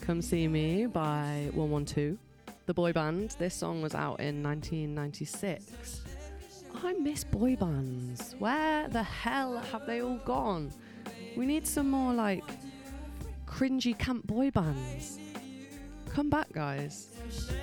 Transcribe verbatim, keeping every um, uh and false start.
Come See Me by one one two, the boy band. This song was out in nineteen ninety-six. I miss boy bands. Where the hell have they all gone? We need some more like cringy camp boy bands. Come back, guys.